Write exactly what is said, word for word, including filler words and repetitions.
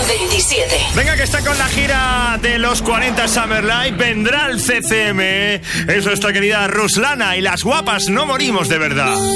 veintisiete. Venga, que está con la gira de los cuarenta Summer Live. Vendrá el C C M. Es nuestra querida Ruslana y las guapas no morimos de verdad.